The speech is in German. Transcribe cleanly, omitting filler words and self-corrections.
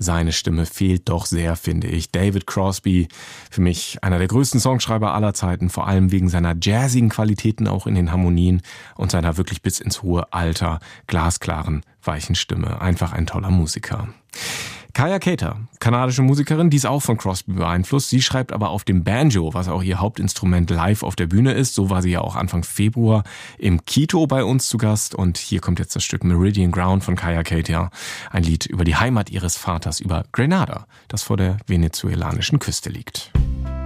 seine Stimme fehlt doch sehr, finde ich. David Crosby, für mich einer der größten Songschreiber aller Zeiten, vor allem wegen seiner jazzigen Qualitäten auch in den Harmonien und seiner wirklich bis ins hohe Alter glasklaren, weichen Stimme. Einfach ein toller Musiker. Kaya Cater, kanadische Musikerin, die ist auch von Crosby beeinflusst. Sie schreibt aber auf dem Banjo, was auch ihr Hauptinstrument, live auf der Bühne ist. So war sie ja auch Anfang Februar im Kito bei uns zu Gast. Und hier kommt jetzt das Stück Meridian Ground von Kaya Cater. Ein Lied über die Heimat ihres Vaters, über Grenada, das vor der venezuelanischen Küste liegt.